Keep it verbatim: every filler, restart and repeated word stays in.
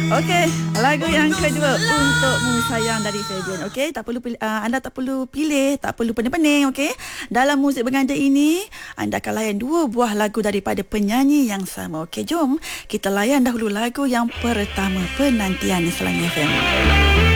Okey, lagu yang kedua untukmu sayang dari Fabian. Okey, tak perlu pilih, uh, anda tak perlu pilih, tak perlu pening-pening, okey. Dalam muzik berganda ini, anda akan layan dua buah lagu daripada penyanyi yang sama. Okey, jom kita layan dahulu lagu yang pertama, Penantian Selangor F M.